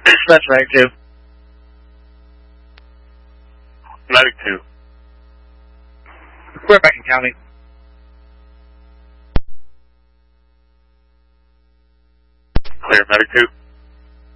That's right, too. Medic 2. We're back in county. Clear, Medic 2.